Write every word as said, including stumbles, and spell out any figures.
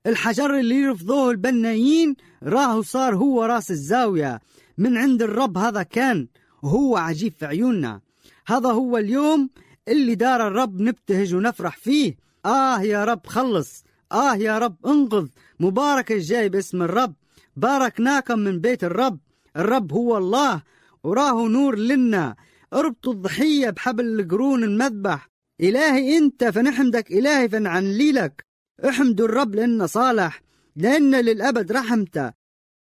الحجر اللي يرفضوه البنايين راهو صار هو راس الزاوية من عند الرب. هذا كان وهو عجيب في عيوننا. هذا هو اليوم اللي دار الرب نبتهج ونفرح فيه. آه يا رب خلص، آه يا رب انقذ. مبارك الجاي باسم الرب. باركناكم من بيت الرب. الرب هو الله وراه نور لنا. اربطوا الضحية بحبل القرون المذبح. إلهي أنت فنحمدك، إلهي فنعنلي لك. احمدوا الرب لأنه صالح، لأن للأبد رحمته